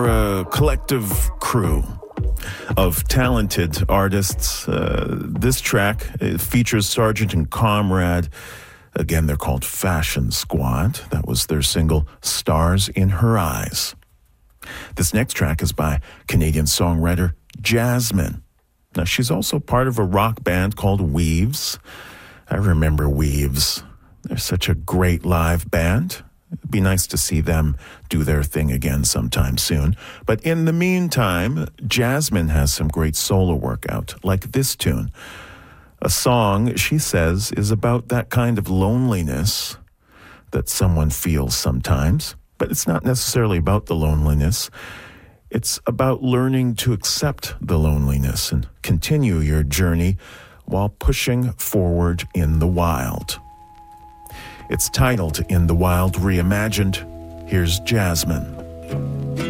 a collective crew of talented artists. This track features Sergeant and Comrade. Again, they're called Fashion Squad. That was their single, Stars in Her Eyes. This next track is by Canadian songwriter Jasmine. Now, she's also part of a rock band called Weaves. I remember Weaves. They're such a great live band. It'd be nice to see them do their thing again sometime soon. But in the meantime, Jasmine has some great solo work out, like this tune. A song, she says, is about that kind of loneliness that someone feels sometimes. But it's not necessarily about the loneliness. It's about learning to accept the loneliness and continue your journey while pushing forward in the wild. It's titled In the Wild Reimagined. Here's Jasmine.